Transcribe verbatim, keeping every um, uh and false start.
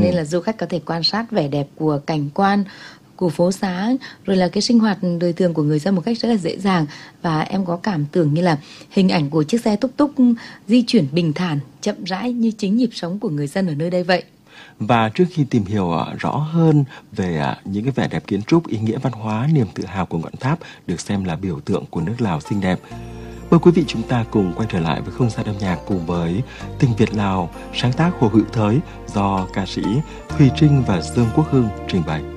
nên là du khách có thể quan sát vẻ đẹp của cảnh quan, của phố xá, rồi là cái sinh hoạt đời thường của người dân một cách rất là dễ dàng. Và em có cảm tưởng như là hình ảnh của chiếc xe túc túc di chuyển bình thản, chậm rãi như chính nhịp sống của người dân ở nơi đây vậy. Và trước khi tìm hiểu rõ hơn về những cái vẻ đẹp kiến trúc, ý nghĩa văn hóa, niềm tự hào của ngọn tháp được xem là biểu tượng của nước Lào xinh đẹp, mời quý vị chúng ta cùng quay trở lại với không gian âm nhạc cùng với Tình Việt Lào, sáng tác Hồ Hữu Thới do ca sĩ Thùy Trinh và Dương Quốc Hưng trình bày.